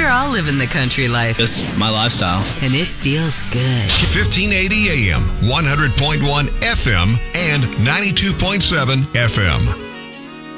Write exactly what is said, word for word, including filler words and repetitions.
We're all living the country life. It's my lifestyle. And it feels good. fifteen eighty A M, one hundred point one F M, and ninety-two point seven F M.